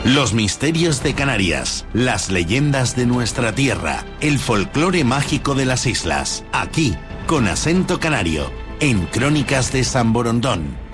Los misterios de Canarias, las leyendas de nuestra tierra, el folclore mágico de las islas. Aquí, con acento canario, en Crónicas de San Borondón.